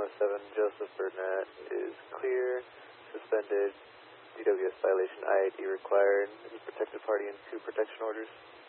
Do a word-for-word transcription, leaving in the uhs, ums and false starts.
oh seven, Joseph Burnett is clear, suspended, D W S violation, I I D required, is a protected party and two protection orders.